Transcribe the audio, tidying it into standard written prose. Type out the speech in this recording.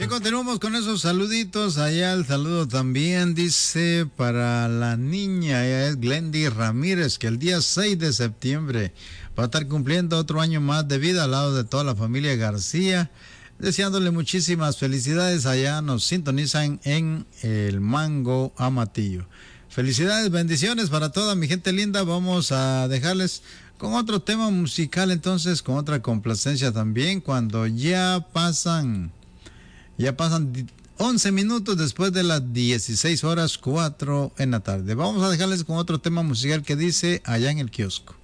Bien, continuamos con esos saluditos. Allá el saludo también dice para la niña, ella es Glendy Ramírez, que el día 6 de septiembre va a estar cumpliendo otro año más de vida al lado de toda la familia García. Deseándole muchísimas felicidades. Allá nos sintonizan en el Mango Amatillo. Felicidades, bendiciones para toda mi gente linda. Vamos a dejarles con otro tema musical entonces, con otra complacencia también, cuando ya pasan 11 minutos después de las 16 horas 4 en la tarde. Vamos a dejarles con otro tema musical que dice Allá en el Kiosco.